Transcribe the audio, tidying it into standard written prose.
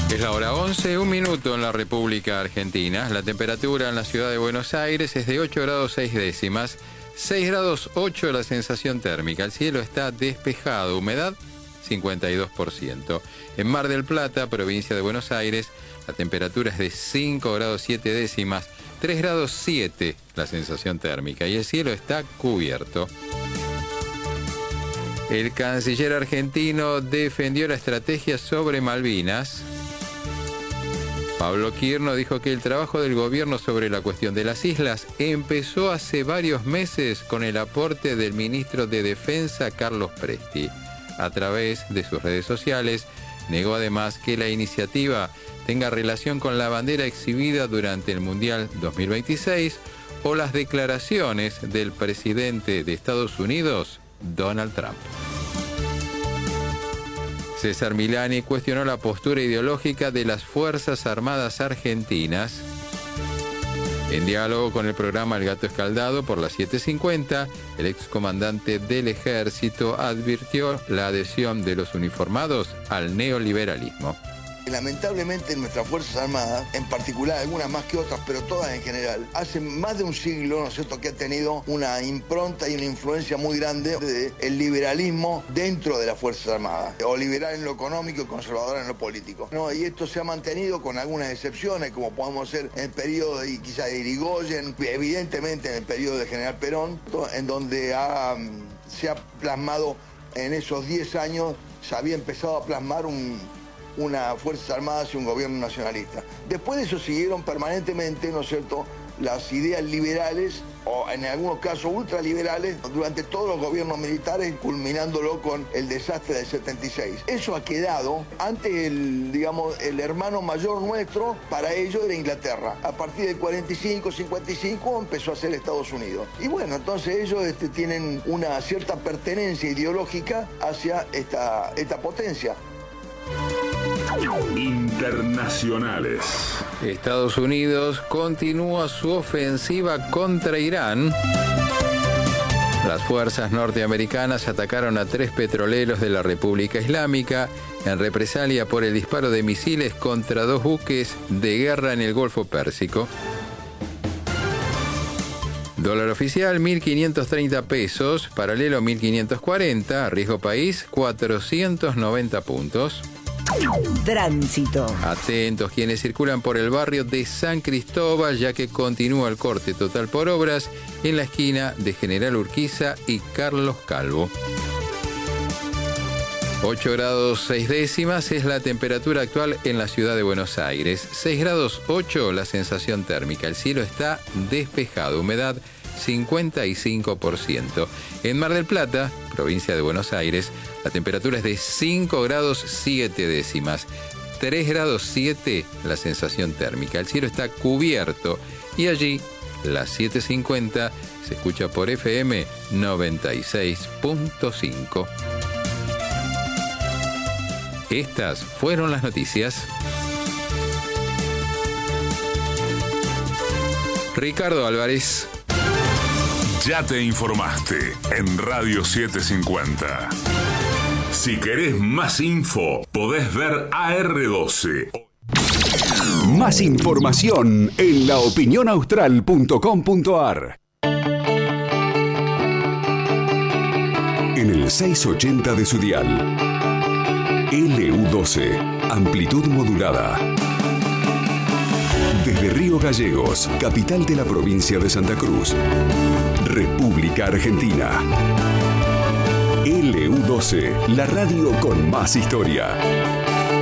Es la hora 11, 1 minuto en la República Argentina. La temperatura en la ciudad de Buenos Aires es de 8 grados 6 décimas, 6 grados 8 la sensación térmica. El cielo está despejado, humedad 52%. En Mar del Plata, provincia de Buenos Aires, la temperatura es de 5 grados 7 décimas, 3 grados 7 la sensación térmica y el cielo está cubierto. El canciller argentino defendió la estrategia sobre Malvinas. Pablo Quirno dijo que el trabajo del gobierno sobre la cuestión de las islas empezó hace varios meses con el aporte del ministro de Defensa, Carlos Presti. A través de sus redes sociales, negó además que la iniciativa tenga relación con la bandera exhibida durante el Mundial 2026 o las declaraciones del presidente de Estados Unidos, Donald Trump. César Milani cuestionó la postura ideológica de las Fuerzas Armadas Argentinas. En diálogo con el programa El Gato Escaldado por las 7:50, el excomandante del Ejército advirtió la adhesión de los uniformados al neoliberalismo. Lamentablemente nuestras Fuerzas Armadas, en particular algunas más que otras, pero todas en general, hace más de un siglo, ¿no es cierto?, que ha tenido una impronta y una influencia muy grande del liberalismo dentro de las Fuerzas Armadas, o liberal en lo económico y conservador en lo político, ¿no? Y esto se ha mantenido con algunas excepciones, como podemos ser en el periodo quizá de Irigoyen, evidentemente en el periodo de General Perón, en donde se ha plasmado en esos 10 años, se había empezado a plasmar una Fuerzas Armadas y un gobierno nacionalista. Después de eso siguieron permanentemente, ¿no es cierto?, las ideas liberales, o en algunos casos ultraliberales, durante todos los gobiernos militares, culminándolo con el desastre del 76. Eso ha quedado. Antes, el hermano mayor nuestro, para ello era Inglaterra. A partir del 45, 55, empezó a ser Estados Unidos. Y bueno, entonces ellos tienen una cierta pertenencia ideológica hacia esta potencia. Internacionales. Estados Unidos continúa su ofensiva contra Irán. Las fuerzas norteamericanas atacaron a 3 petroleros de la República Islámica en represalia por el disparo de misiles contra 2 buques de guerra en el Golfo Pérsico. Dólar oficial 1.530 pesos, paralelo 1.540, riesgo país 490 puntos. Tránsito. Atentos quienes circulan por el barrio de San Cristóbal, ya que continúa el corte total por obras en la esquina de General Urquiza y Carlos Calvo. 8 grados 6 décimas es la temperatura actual en la ciudad de Buenos Aires. 6 grados 8 la sensación térmica. El cielo está despejado. Humedad 55%. En Mar del Plata, provincia de Buenos Aires, la temperatura es de 5 grados 7 décimas. 3 grados 7 la sensación térmica. El cielo está cubierto y allí, las 7:50, se escucha por FM 96.5. Estas fueron las noticias. Ricardo Álvarez. Ya te informaste en Radio 750. Si querés más info, podés ver AR12. Más información en laopinionaustral.com.ar. En el 680 de su dial. LU12, amplitud modulada. Desde Río Gallegos, capital de la provincia de Santa Cruz, República Argentina. LU12, la radio con más historia.